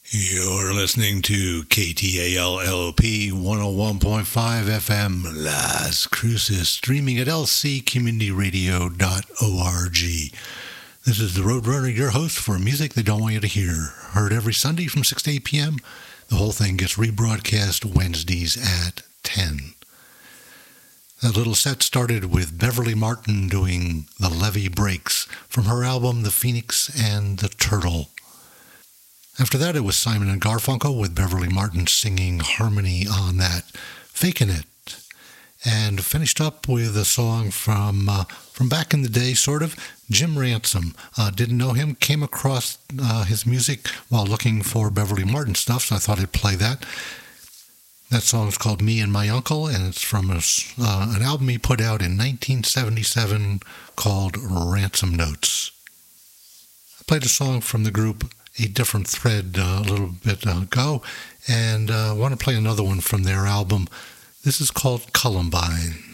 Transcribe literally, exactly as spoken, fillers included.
You're listening to K T A L L P one oh one point five F M Las Cruces, streaming at l c community radio dot org. This is the Roadrunner, your host for music they don't want you to hear. Heard every Sunday from six to eight p.m. The whole thing gets rebroadcast Wednesdays at ten. That little set started with Beverly Martin doing The Levee Breaks from her album The Phoenix and the Turtle. After that, it was Simon and Garfunkel with Beverly Martin singing harmony on that, Fakin' It. And finished up with a song from uh, from back in the day, sort of, Jim Ransom. Uh, didn't know him, came across uh, his music while looking for Beverly Martin stuff, so I thought I'd play that. That song is called Me and My Uncle, and it's from a, uh, an album he put out in nineteen seventy-seven called Ransom Notes. I played a song from the group A Different Thread uh, a little bit ago, and I uh, want to play another one from their album. This is called Columbine.